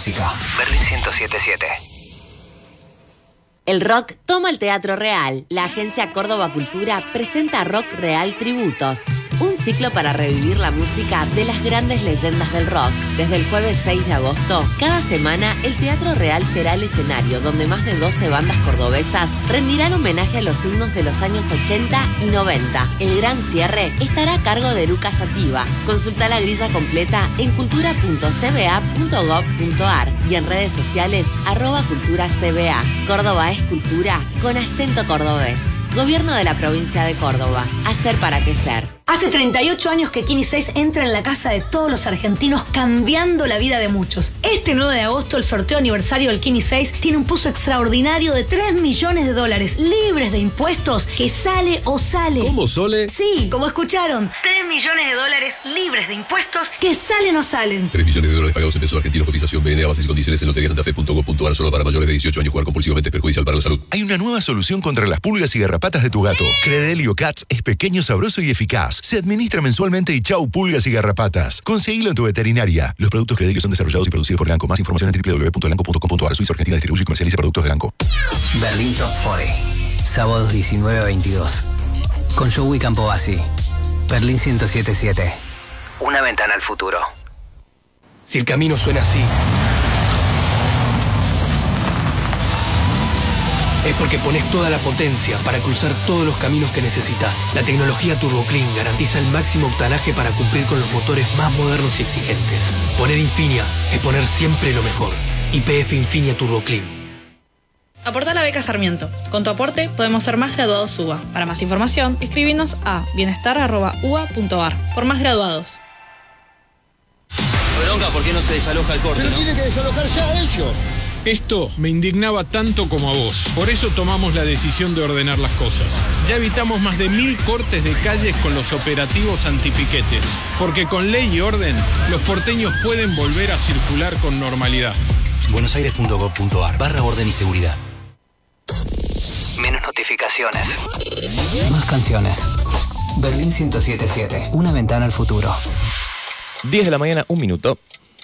música. Berlín 107.7. El rock toma el Teatro Real. La agencia Córdoba Cultura presenta Rock Real Tributos, un ciclo para revivir la música de las grandes leyendas del rock. Desde el jueves 6 de agosto, cada semana el Teatro Real será el escenario donde más de 12 bandas cordobesas rendirán homenaje a los himnos de los años 80 y 90. El gran cierre estará a cargo de Luca Sativa. Consulta la grilla completa en cultura.cba.gov.ar y en redes sociales @culturacba. Córdoba es cultura con acento cordobés. Gobierno de la provincia de Córdoba. Hacer para crecer. Hace 38 años que Kini 6 entra en la casa de todos los argentinos, cambiando la vida de muchos. Este 9 de agosto, el sorteo aniversario del Kini 6 tiene un pozo extraordinario de $3 millones libres de impuestos, que sale o sale. ¿Cómo, Sole? Sí, como escucharon. $3 millones libres de impuestos, que salen o salen. $3 millones pagados en pesos argentinos. Cotización BNA, bases y condiciones en loteriasantafe.gov.ar. Solo para mayores de 18 años. Jugar compulsivamente es perjudicial para la salud. Hay una nueva solución contra las pulgas y garrapatas de tu gato. Credelio Cats es pequeño, sabroso y eficaz. Se administra mensualmente y chau pulgas y garrapatas. Conseguilo en tu veterinaria. Los productos Credelio son desarrollados y producidos por Elanco. Más información en www.elanco.com.ar. Suiza Argentina distribuye y comercializa productos de Elanco. Berlín Top 40. Sábados 19 a 22. Con Joey Campobasi. Berlín 107.7. Una ventana al futuro. Si el camino suena así, es porque pones toda la potencia para cruzar todos los caminos que necesitas. La tecnología Turbo Clean garantiza el máximo octanaje para cumplir con los motores más modernos y exigentes. Poner Infinia es poner siempre lo mejor. YPF Infinia Turbo Clean. Aporta la beca Sarmiento. Con tu aporte podemos ser más graduados UBA. Para más información, escribinos a bienestar@uba.ar. Por más graduados. Bronca, ¿por qué no se desaloja el corte? Pero tiene que desalojar ya ellos. Esto me indignaba tanto como a vos. Por eso tomamos la decisión de ordenar las cosas. Ya evitamos más de 1000 cortes de calles con los operativos antipiquetes. Porque con ley y orden, los porteños pueden volver a circular con normalidad. buenosaires.gov.ar/orden y seguridad. Menos notificaciones. Más canciones. Berlín 107.7. Una ventana al futuro. 10 de la mañana, 1 minuto.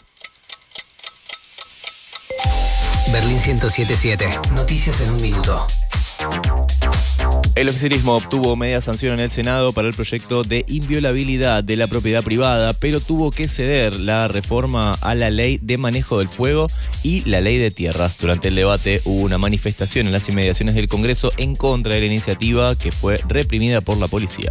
Berlín 107.7. Noticias en 1 minuto. El oficialismo obtuvo media sanción en el Senado para el proyecto de inviolabilidad de la propiedad privada, pero tuvo que ceder la reforma a la ley de manejo del fuego y la ley de tierras. Durante el debate hubo una manifestación en las inmediaciones del Congreso en contra de la iniciativa, que fue reprimida por la policía.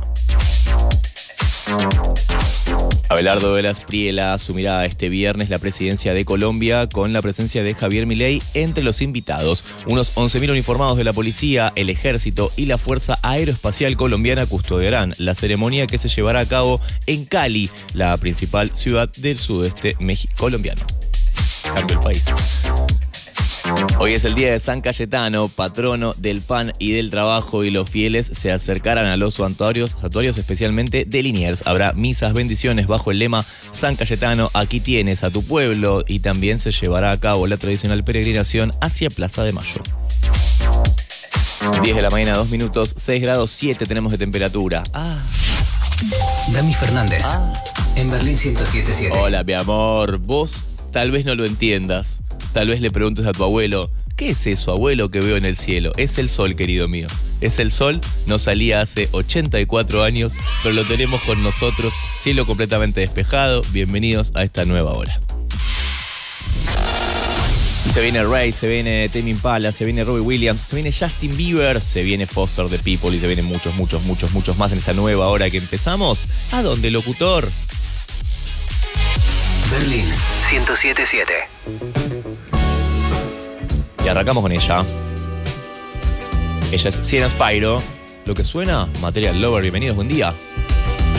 Abelardo de las Priela asumirá este viernes la presidencia de Colombia con la presencia de Javier Milei entre los invitados. Unos 11.000 uniformados de la policía, el ejército y la Fuerza Aeroespacial Colombiana custodiarán la ceremonia, que se llevará a cabo en Cali, la principal ciudad del sudeste colombiano. Cambio el país. Hoy es el día de San Cayetano, patrono del pan y del trabajo, y los fieles se acercarán a los santuarios especialmente de Liniers. Habrá misas, bendiciones bajo el lema San Cayetano, aquí tienes a tu pueblo, y también se llevará a cabo la tradicional peregrinación hacia Plaza de Mayo. 10 de la mañana, 2 minutos, 6 grados 7 tenemos de temperatura. Dami Fernández, en Berlín 107.7. Hola, mi amor, vos tal vez no lo entiendas. Tal vez le preguntes a tu abuelo, ¿qué es eso, abuelo, que veo en el cielo? Es el sol, querido mío. Es el sol, no salía hace 84 años, pero lo tenemos con nosotros, cielo completamente despejado. Bienvenidos a esta nueva hora. Se viene Ray, se viene Tame Impala, se viene Robbie Williams, se viene Justin Bieber, se viene Foster the People y se vienen muchos más en esta nueva hora que empezamos. ¿A dónde, locutor? Berlín 107.7. Y arrancamos con ella. Ella es Sienna Spyro. Lo que suena, Material Lover. Bienvenidos, buen día.